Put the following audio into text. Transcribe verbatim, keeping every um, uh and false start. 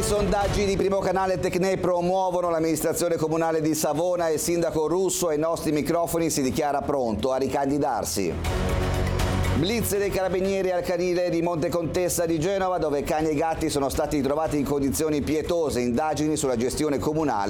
sondaggi di Primo Canale Tecne promuovono l'amministrazione comunale di Savona e il sindaco Russo ai nostri microfoni si dichiara pronto a ricandidarsi. Blitz dei carabinieri al canile di Montecontessa di Genova, dove cani e gatti sono stati trovati in condizioni pietose, indagini sulla gestione comunale